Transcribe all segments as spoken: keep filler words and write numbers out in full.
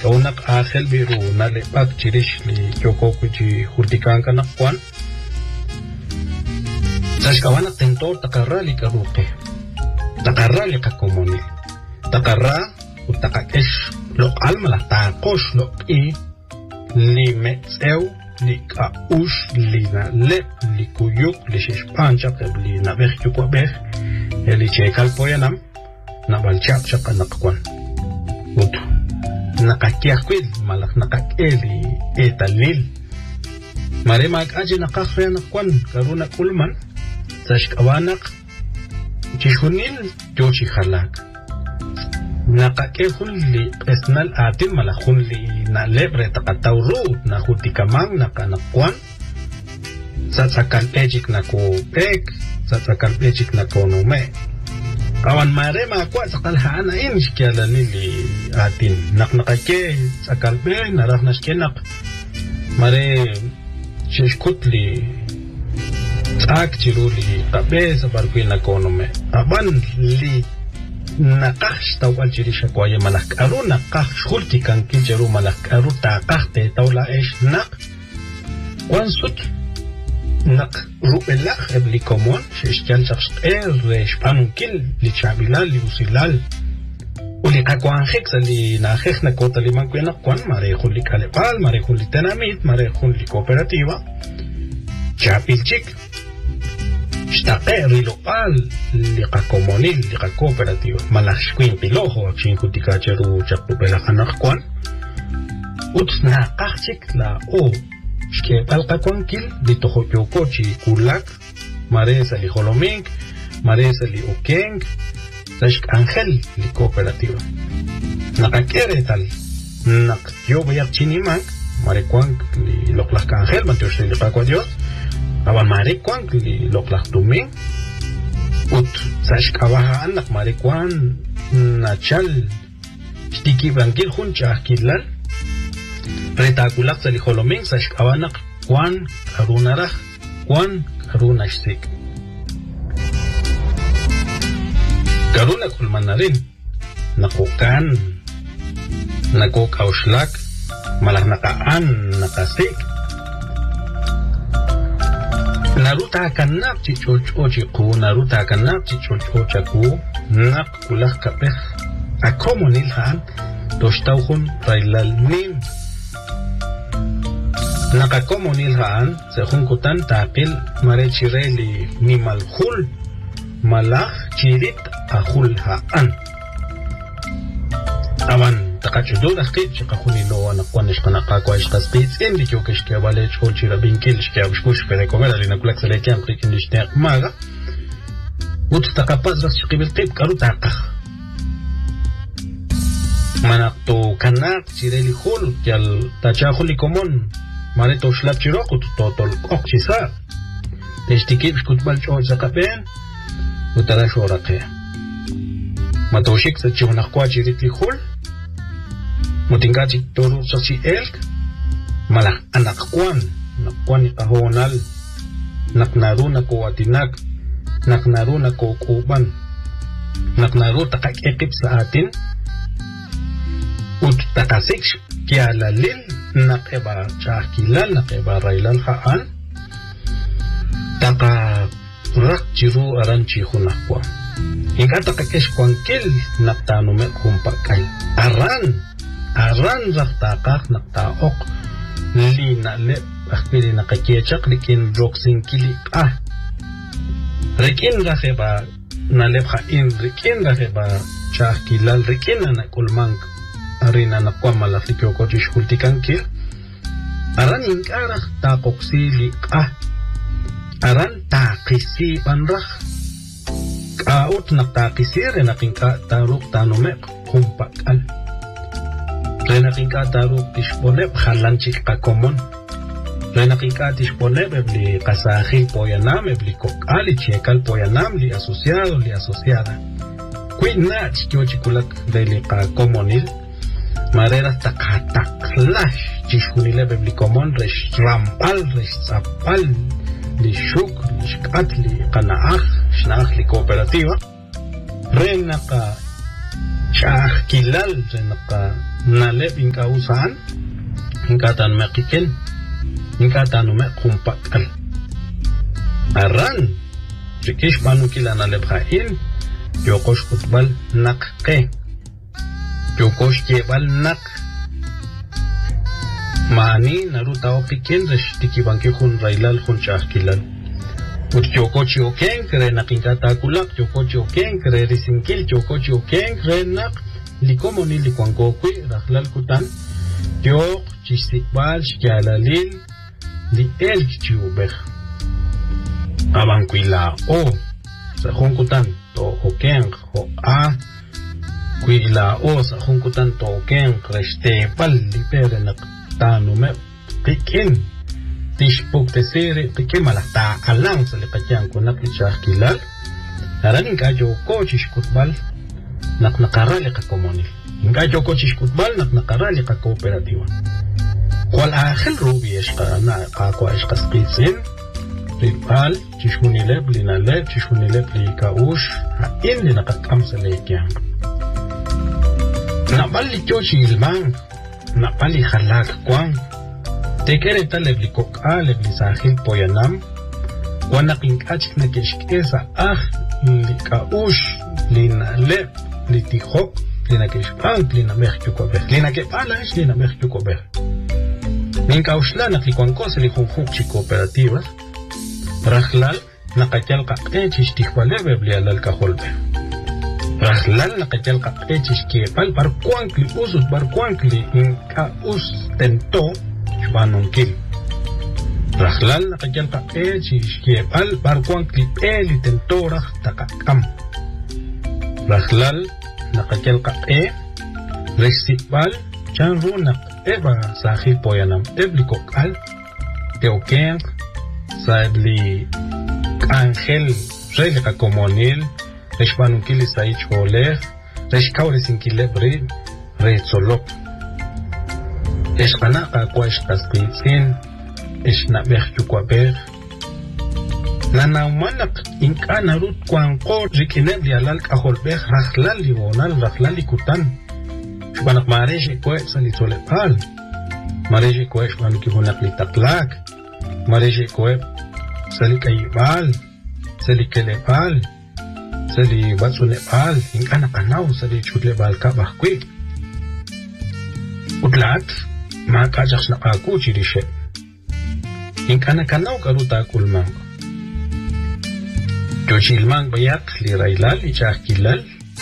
kaunak akhel biru nale pak chirish li yoko kuchi hultikan kana kwan sashkawana tentor takarra li karuke takarra li kakomoni takarra utakakesh lo alma la takosh lo i li metzeu li kaush li na lep li kuyuk li shishpancha li na bech yukwa bech eli chekal poyanam na balchak chaka nakakwan utu nakakiakwil malak nakakeli etalil mare mag aji nakakya nakwan karuna kulman sashkawanak chishunil jochi halak nakakehun li esnal atin malakun li na lebre takatawru na hutikamang nakanakwan satsakal ejik nako pek satsakal ejik nako nume kawan mare makwa sakal hana in shkiala lili atin nak nakake sakal be naraf nashkenak mare shishkutli sak chiruli kabe sabarkui nakonome aban li nakash tawal chirisha kwaye malak aru nakash khulti kan kinjeru malak aru taqahte tawla esh nak wansut nak ru'elak ebli komon shishkal shakshq er shpanukil li chabilal li usilal uli kakwan heksa li na hekna kota li mankwena kwan mare khuli kalepal mare khuli tenamit mare khuli kooperativa chapilchik shtaqe rilopal li kakomonil li kooperativa malashkwin piloho akshin kutikacheru chakupela khanak kwan utna qachik la o que alcaconquil de tojoyocochi kulak maresa li holomink maresa li ukeng sash angel li cooperativa nakakere tal nak yo voy a chinimak marequan li loklak angel mantosh li pakwa dios aban marequan li loklak tumin ut sash kawaha anak marequan nachal stiki bankil huncha kilal retakulak sa liholoming sa shkawanak kwan karunarach kwan karunashsik karuna kulman na rin nakukan nakukauslak malah nakaan nakasik naruta kanap chichocho chiku naruta kanap chichocho chaku nak kulak kapeh akomonilhan toshtauhun railalnim nakakomonil haan sa hunkutan tapil marechireli ni malhul malach chirit ahul haan awan takachudul akit chikahunilo anakwan ishkanakakwa ishkaspitz indi kyokishkia wale chol chirabinkil ishkia bishkush perekomera linakulak salekiam krikin ishtiak maga ut takapaz ras chikibiltib karu takah manak to kanak chireli hul kyal tachahuli komon mare to shlap chiroko to tol okchisa testikib shkutbal chol zakapen utara shoraqe matoshik sa chona kwa chiritli khul mutingati toru sosi elk malak anak kwan nakwan kahonal naknaru na ko atinak naknaru na ko kuban naknaru takak ekip sa atin ut takasik kya lalil nakeba chakilal nakeba railal haan taka rak chiru aran chihunakwa inga takakesh kwankil naktanume kumpakay aran aran rak takak naktaok li na lep akpili nakakechak likin joksin kili ah rikin rakeba nalep hain rikin rakeba chakilal rikin anakulmang arina na kwa malafik yoko jishultikan kir aran inkarach takoksili ah aran takisi panrach kaot na takisi renakinka taruk tanumek kumpakal renakinka taruk tishponeb halanchik kakomon renakinka tishponeb ebli kasahil poyanam ebli kokali chekal poyanam li asociado li asociada kuinach kyochikulak deli kakomonil mareras takataklash chishunile bebli komon resh rampal resh zapal li shuk li shkat li qanaach shnach li cooperativa renaka Chahkilal renaka nalep inka usan inka tan mekiken inka tanu me kumpakal aran rikish banu kila nalep hain yokosh futbal nakke yokosh jebal nak mani naruta opiken reshtiki banki hun railal hun chahkilal ut yokoch yoken kre nakinka takulak yokoch yoken kre risinkil yokoch yoken kre nak likomoni likwankokui rahlal kutan yok chistikbal shkialalil li el kichiubech abankuila o sa hunkutan to hoken ho a kuila o sa hunkutan to hoken kreste pal li pere nak tanu me pikin tishpuk tesere pikin malata alang sa lepatyan ko nak ichahkilal haranin ka joko chishkutbal nak nakarali ka komunil inga joko chishkutbal nak nakarali ka kooperatiba kwal akhil rubi ishqa na qaqwa ishqa sqitsin ribal chishunileb linaleb chishunileb li kaush in li naqakamsa lekyan nabali chochi ilman nabali khalak kwang tekere taleb li koka leb li sahil poyanam wana qinkach na kishkesa ah li kaush linaleb litijok lina que span lina mexiko ber lina que pala es lina mexiko ber min kauslana li kwankos li khunkhuk chi cooperativas rahlal naqachal qaqe chishtikbale bebli alal ka holbe rahlal naqachal qaqe chishke pal par kwankli usut par kwankli in ka us tento shbanunkil rahlal naqachal qaqe chishke pal par kwankli eli tentora taqakam rahlal nakachal qaqe restibal chanru nak eba sahil poyanam ebli kokal teoken sabli angel rele ka komonil reshbanunkili saich holer reshkawre sinkile bri retsolok eshqana qa kwash qasqitsin eshna bexchukwaber nana manak inka narut kwanko rikine dialal kaholbe rahlal liwonal rahlal ikutan shbanak mareje kwe sali tolepal mareje kwe shbanuki hunak li taklak mareje kwe sali kayibal sali kelepal sali batsunepal inka nakanaw sali chudlebal kabakwi utlat makajaks nakaku chirishe inka nakanaw karuta kulmango Jochilman bayak li railal ichahkilal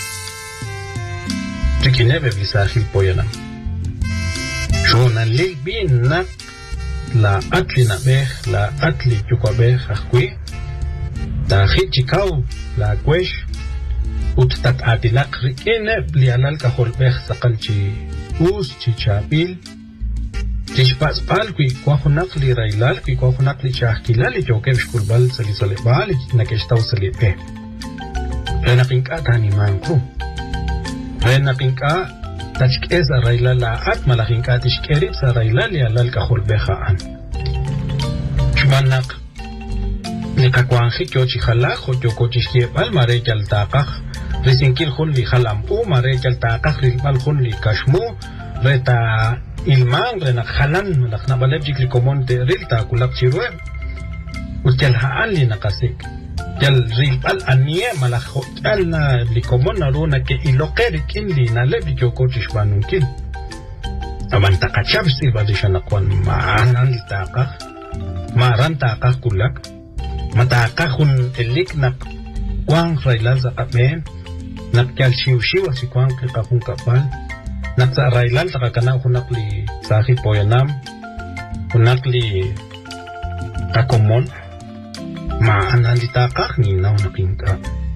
Rikinebe blisahil poyanam Shonan li bin nak la atli nabeh la atli chukabeh ahkwi Ta chikaw la kwesh Ut tat atinak rikineb li alal kaholbeh sakal chi us chi chapil Tishpas pal kui kwahunak li railal kui kwahunak li chahkilal li jokev shkulbal sali salibal na kestaw salibe rena pinka tani manku rena pinka tachkeza railal la at malakinka tishkerib sa railal li alal kahulbeha an shmanak li kakwanji kyochi khalak ho joko chishkebal mare jaltaqaq risinkil khun li khalampu mare jaltaqaq rilbal khun li kashmu reta ilman rena khalan nak nabalebjik li komonte rilta kulak chirwe utel haan li nakasik jal ril al anie malakho al na li komon naruna ke ilokeri kin li na lebi joko chishbanunkin aman takachab silba di siya nakwan maanan li takak maaran takak kulak matakakun elik nak kwang railal sa kamen nak kyal shiw-shiwa si kwang kikakung kapal Naksa railal takakana hunak li sahi poyanam hunak li kakomon maanan li takak ni naw nakinka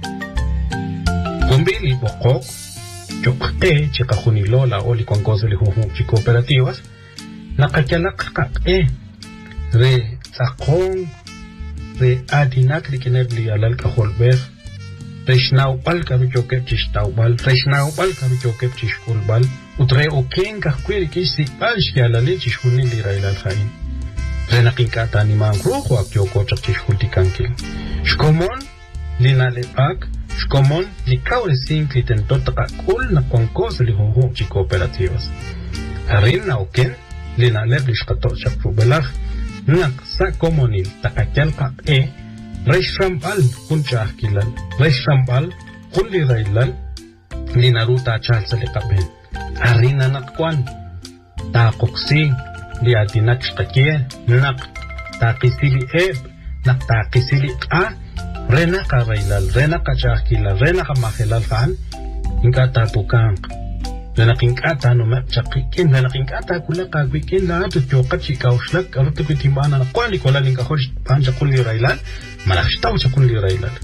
kumbi li bokok chokte chika hunilola o li kwankose li huhuk chi cooperativas nakakyalak kakake re sakong re adinak li kineb li alal kaholber Reshnau pal karu chokep chishtau bal Reshnau pal karu chokep chishkul bal Utre o ken kakwiri kisi pal shkialali chishkuni li railal khain Renakin kata ni mang ruho ak yoko chak chishkul tikankil Shkomon lina lepak Shkomon li kaure sinkli tentota kul na kwankos li hoho chi cooperativas. Harin na oken li na leblish kato chakru belach nak sa komonil takakyal ka e reishrambal kuncha kilal reishrambal kulli railal li naruta chal sa likaben. Harin na nakwan takoksi li adinak shkakie nak takisili eb nak takisili a rena ka railal rena ka chakilal rena ka makilal kan inka tatukang rena kinkata no map chakikin rena kinkata kula ka wikin la tu chokat chikauslak arto kitimana na kwali kola linka hosh panja kulli railal malakshtaw cha kulli railal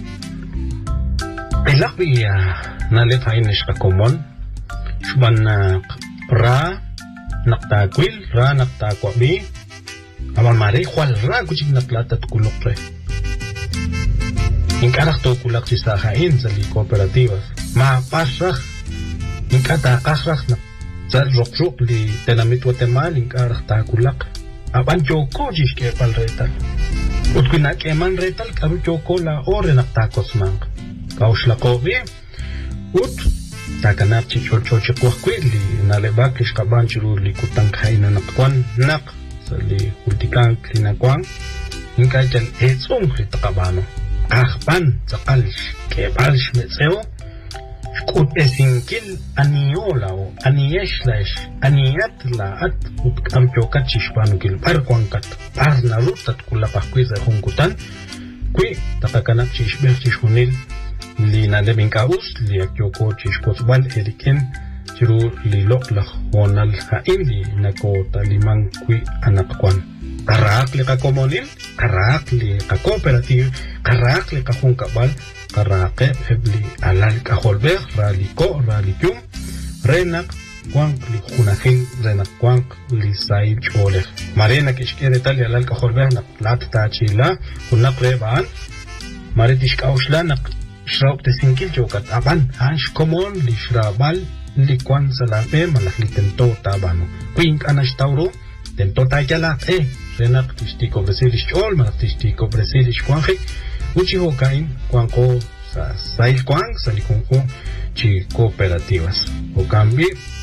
elakbi na let hain nishka komon shban ra naktakwil ra naktakwabi aman mare kwal ra kuchik naklatat kulokre inkarak to kulak si sahain sa li cooperativas ma pasrak inkata kasrak na sa rokrok li tenamit Guatemala inkarak ta kulak aban joko jish ke pal retal ut kunak eman retal karu joko la ore naktakos mang kauslakovi ut takanap chi chorcho chikwakwit li nalebak iskaban churu li kutang kaina nakwan nak sa li ultikang klinakwang inkajal etsong ritakabano Ahban zakalish ke balish metseo shkut esinkil aniola o anieshlash aniatla at utkam chokat chishpanukil par kwankat par narutat kula pakwiza hunkutan kwi takakanap chishbeh chishunil li nalebin kaus li akyoko chishkosbal eriken chiru li loklach honal hain li nakota limang kwi anakwan karak li ka komonil karak li ka kooperative karak li ka hunkabal karak hebli alal ka holber rali ko rali kyum renak kwank li hunahin renak kwank li sai chole marena kishkere tal alal ka holber nak lat ta chila hunak reban mare tishkaushla nak shraup te sinkil jokat aban hash komon li shrabal li kwan salape malak li tento tabano kwink anash tauro tento taikala eh renak tistiko brasilis chol malak tistiko brasilis kwanjik uchi hokain kwanko sa sail kwang salikunku chi cooperativas o cambi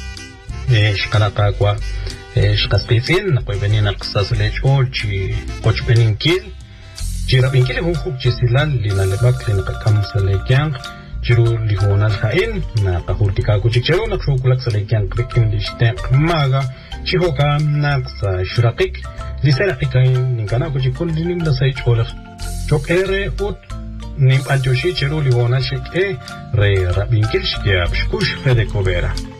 eh shkanaka kwa eh shkaspitsin na kwe benina ksasle chol chi koch beninkil chi rabinkil hunku chi silal lina lebak lina kamsale kyang chiru lihonal hain na kahurtika kuchikchero na khukulak sale kyang krikin lishten maga chi hokam nak sa shrakik lisera kikain ninkana kuchikul linim la sai cholak chok ere ut nim anjoshi chiru lihonal shik e re rabinkil shkiab shkush fede kobera